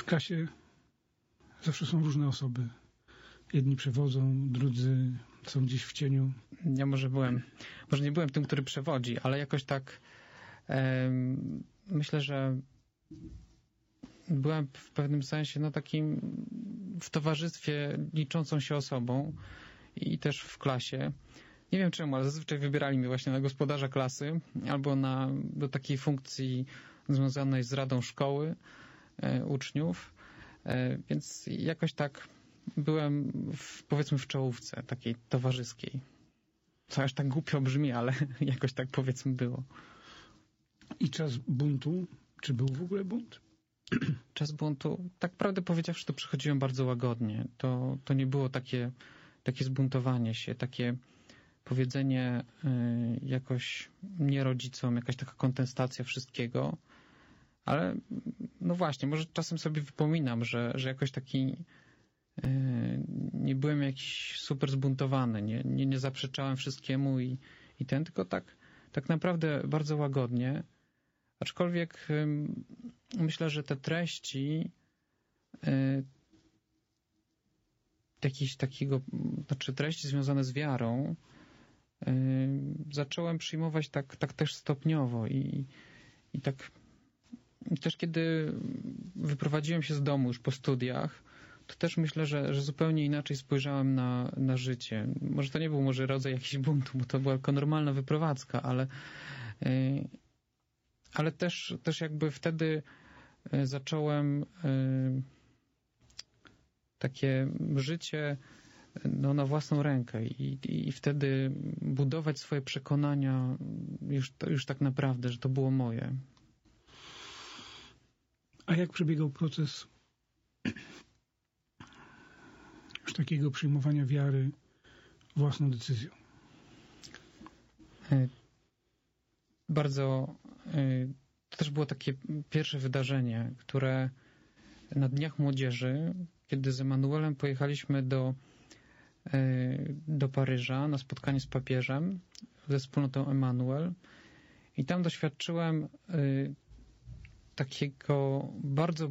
klasie zawsze są różne osoby. Jedni przewodzą, drudzy są gdzieś w cieniu. Ja może nie byłem tym, który przewodzi, ale jakoś tak myślę, że byłem w pewnym sensie takim w towarzystwie liczącą się osobą i też w klasie. Nie wiem czemu, ale zazwyczaj wybierali mnie właśnie na gospodarza klasy albo do takiej funkcji związanej z radą szkoły, uczniów, więc jakoś tak byłem powiedzmy w czołówce takiej towarzyskiej. Co aż tak głupio brzmi, ale jakoś tak powiedzmy było. I czas buntu? Czy był w ogóle bunt? Czas buntu, tak prawdę powiedziawszy, to przechodziłem bardzo łagodnie. To nie było takie zbuntowanie się, takie powiedzenie jakoś nie rodzicom, jakaś taka kontestacja wszystkiego. Ale no właśnie, może czasem sobie wypominam, że jakoś taki nie byłem jakiś super zbuntowany, nie zaprzeczałem wszystkiemu i tylko tak naprawdę bardzo łagodnie. Aczkolwiek myślę, że te treści treści związane z wiarą zacząłem przyjmować tak też stopniowo i tak też kiedy wyprowadziłem się z domu już po studiach, to też myślę, że zupełnie inaczej spojrzałem na życie. Może to nie był rodzaj jakiś buntu, bo to była tylko normalna wyprowadzka, ale też jakby wtedy zacząłem takie życie na własną rękę i wtedy budować swoje przekonania już tak naprawdę, że to było moje. A jak przebiegał proces już takiego przyjmowania wiary własną decyzją? To też było takie pierwsze wydarzenie, które na Dniach Młodzieży, kiedy z Emanuelem pojechaliśmy do Paryża na spotkanie z papieżem ze wspólnotą Emanuel i tam doświadczyłem takiego bardzo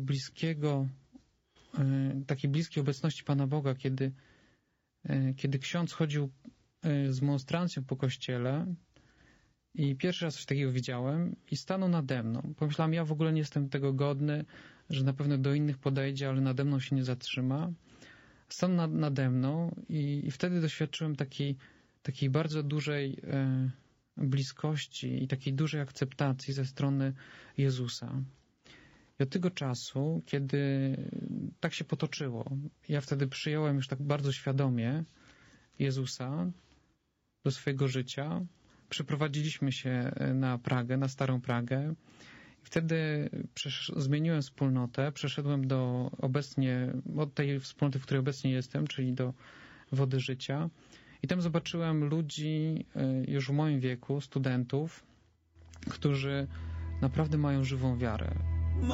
takiej bliskiej obecności Pana Boga, kiedy ksiądz chodził z monstrancją po kościele i pierwszy raz coś takiego widziałem i stanął nade mną. Pomyślałem, ja w ogóle nie jestem tego godny, że na pewno do innych podejdzie, ale nade mną się nie zatrzyma. Stanął nade mną i wtedy doświadczyłem takiej bardzo dużej bliskości i takiej dużej akceptacji ze strony Jezusa. I od tego czasu, kiedy tak się potoczyło, ja wtedy przyjąłem już tak bardzo świadomie Jezusa do swojego życia. Przeprowadziliśmy się na Pragę, na Starą Pragę. I wtedy zmieniłem wspólnotę, przeszedłem od tej wspólnoty, w której obecnie jestem, czyli do Wody Życia. I tam zobaczyłem ludzi już w moim wieku, studentów, którzy naprawdę mają żywą wiarę.